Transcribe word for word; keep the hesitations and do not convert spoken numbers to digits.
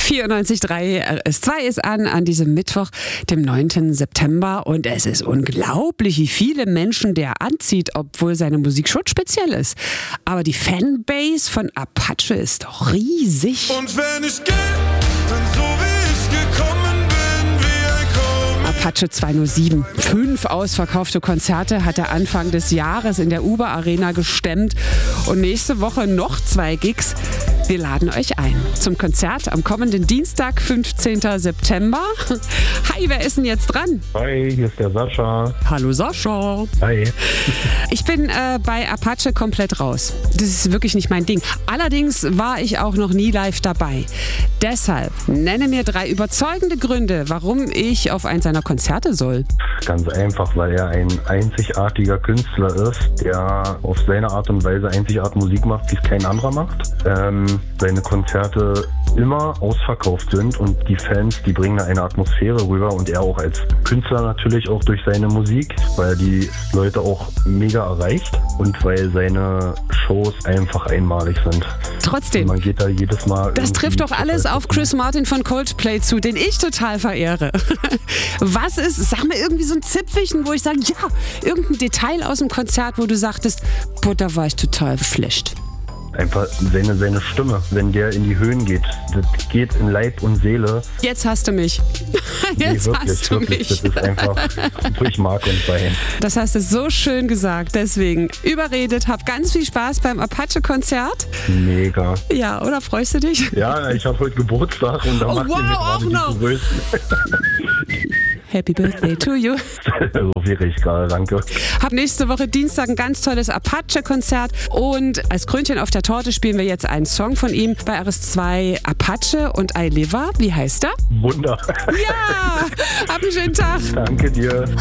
vierundneunzig Komma drei R S zwei ist an, an diesem Mittwoch, dem neunten September. Und es ist unglaublich, wie viele Menschen der anzieht, obwohl seine Musik schon speziell ist. Aber die Fanbase von Apache ist doch riesig. Und wenn ich gehe, dann so wie ich gekommen bin, wie ein Komet. Apache zweihundertsieben. Fünf ausverkaufte Konzerte hat er Anfang des Jahres in der Uber Arena gestemmt. Und nächste Woche noch zwei Gigs. Wir laden euch ein zum Konzert am kommenden Dienstag, fünfzehnten September. Hi, wer ist denn jetzt dran? Hi, hier ist der Sascha. Hallo Sascha. Hi. Ich bin äh, bei Apache komplett raus. Das ist wirklich nicht mein Ding. Allerdings war ich auch noch nie live dabei. Deshalb nenne mir drei überzeugende Gründe, warum ich auf eins seiner Konzerte soll. Ganz einfach, weil er ein einzigartiger Künstler ist, der auf seine Art und Weise einzigartige Musik macht, die es kein anderer macht. Ähm, seine Konzerte immer ausverkauft sind und die Fans, die bringen da eine Atmosphäre rüber und er auch als Künstler natürlich auch durch seine Musik, weil er die Leute auch mega erreicht und weil seine Shows einfach einmalig sind. Trotzdem. Und man geht da jedes Mal. Das trifft doch alles auf Chris Martin von Coldplay zu, den ich total verehre. Was ist, sag mal irgendwie so ein Zipfelchen, wo ich sage, ja, irgendein Detail aus dem Konzert, wo du sagtest, boah, da war ich total geflasht. Einfach seine, seine Stimme, wenn der in die Höhen geht. Das geht in Leib und Seele. Jetzt hast du mich. Jetzt nee, wirklich, hast du wirklich. mich. Das ist einfach durch Mark und Bein. Das hast du so schön gesagt. Deswegen überredet, hab ganz viel Spaß beim Apache-Konzert. Mega. Ja, oder freust du dich? Ja, ich habe heute Geburtstag und da Oh, macht wow, ihr mir auch gerade noch. die größten. Happy Birthday to you. So viel ich gerade, danke. Hab nächste Woche Dienstag ein ganz tolles Apache-Konzert und als Krönchen auf der Torte spielen wir jetzt einen Song von ihm bei R S zwei, Apache und I Live. Wie heißt er? Wunder. Ja, hab einen schönen Tag. Danke dir.